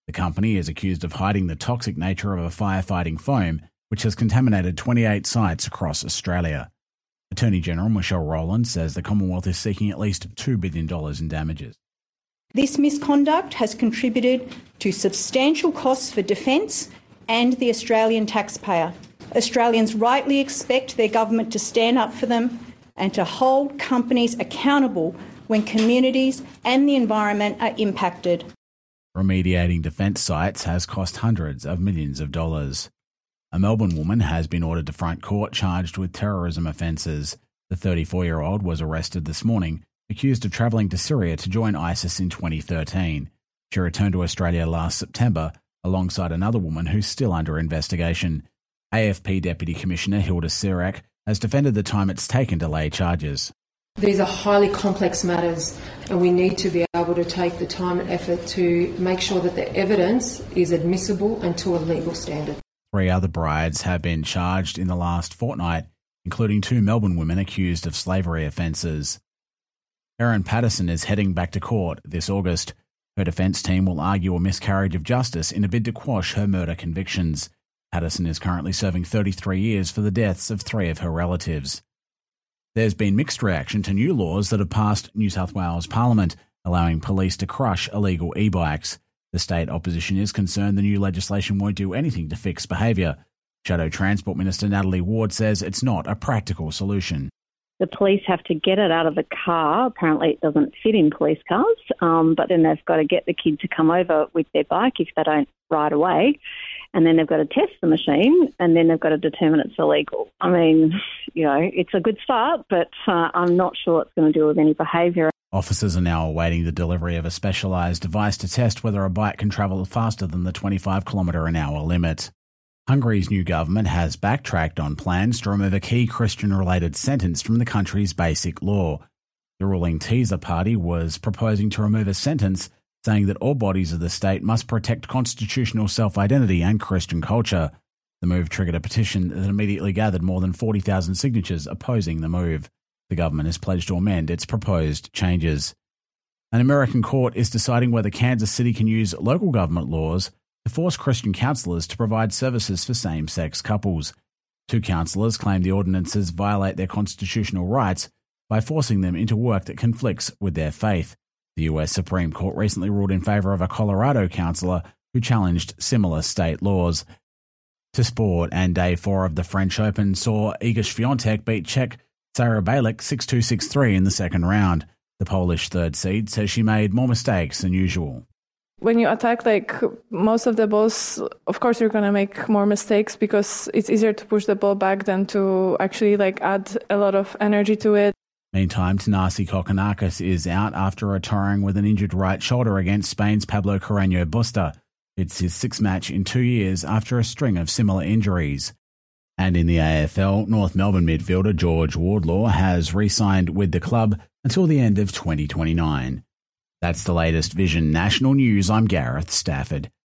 The company is accused of hiding the toxic nature of a firefighting foam, which has contaminated 28 sites across Australia. Attorney General Michelle Rowland says the Commonwealth is seeking at least $2 billion in damages. This misconduct has contributed to substantial costs for defence and the Australian taxpayer. Australians rightly expect their government to stand up for them and to hold companies accountable when communities and the environment are impacted. Remediating defence sites has cost hundreds of millions of dollars. A Melbourne woman has been ordered to front court charged with terrorism offences. The 34-year-old was arrested this morning, accused of travelling to Syria to join ISIS in 2013. She returned to Australia last September alongside another woman who's still under investigation. AFP Deputy Commissioner Hilda Sirac has defended the time it's taken to lay charges. These are highly complex matters, and we need to be able to take the time and effort to make sure that the evidence is admissible and to a legal standard. 3 other brides have been charged in the last fortnight, including 2 Melbourne women accused of slavery offences. Erin Patterson is heading back to court this August. Her defence team will argue a miscarriage of justice in a bid to quash her murder convictions. Patterson is currently serving 33 years for the deaths of 3 of her relatives. There's been mixed reaction to new laws that have passed New South Wales Parliament, allowing police to crush illegal e-bikes. The state opposition is concerned the new legislation won't do anything to fix behaviour. Shadow Transport Minister Natalie Ward says it's not a practical solution. The police have to get it out of the car. Apparently it doesn't fit in police cars, but then they've got to get the kid to come over with their bike if they don't ride away. And then they've got to test the machine, and then they've got to determine it's illegal. I mean, it's a good start, but I'm not sure it's going to deal with any behaviour. Officers are now awaiting the delivery of a specialised device to test whether a bike can travel faster than the 25km/h limit. Hungary's new government has backtracked on plans to remove a key Christian-related sentence from the country's basic law. The ruling Teaser party was proposing to remove a sentence saying that all bodies of the state must protect constitutional self-identity and Christian culture. The move triggered a petition that immediately gathered more than 40,000 signatures opposing the move. The government has pledged to amend its proposed changes. An American court is deciding whether Kansas City can use local government laws to force Christian counsellors to provide services for same-sex couples. 2 counsellors claim the ordinances violate their constitutional rights by forcing them into work that conflicts with their faith. The US Supreme Court recently ruled in favour of a Colorado counsellor who challenged similar state laws. To sport, and Day 4 of the French Open saw Iga Swiatek beat Czech Sara Balic 6-2, 6-3 in the second round. The Polish third seed says she made more mistakes than usual. When you attack most of the balls, of course you're going to make more mistakes because it's easier to push the ball back than to actually add a lot of energy to it. Meantime, Thanasi Kokkinakis is out after retiring with an injured right shoulder against Spain's Pablo Carreño Busta. It's his 6th match in 2 years after a string of similar injuries. And in the AFL, North Melbourne midfielder George Wardlaw has re-signed with the club until the end of 2029. That's the latest Vision National News. I'm Gareth Stafford.